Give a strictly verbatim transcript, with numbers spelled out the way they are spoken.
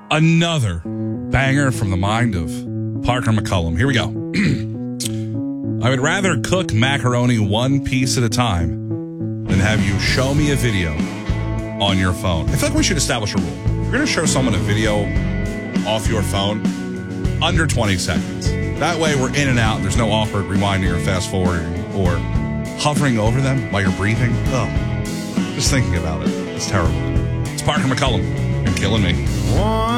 Another banger from the mind of Parker McCullum. Here we go. I would rather cook macaroni one piece at a time than have you show me a video on your phone. I feel like we should establish a rule. If you're going to show someone a video off your phone, under twenty seconds. That way we're in and out. There's no awkward rewinding or fast forwarding or hovering over them while you're breathing. Oh, just thinking about it. It's terrible. It's Parker McCullum and killing me.